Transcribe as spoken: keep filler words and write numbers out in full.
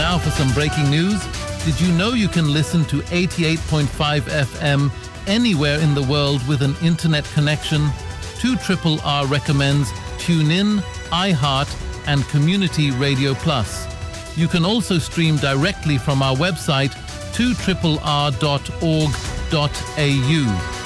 Now for some breaking news. Did you know you can listen to eighty-eight point five F M anywhere in the world with an internet connection? two R R recommends TuneIn, iHeart, and Community Radio Plus. You can also stream directly from our website two R R R dot org dot A U.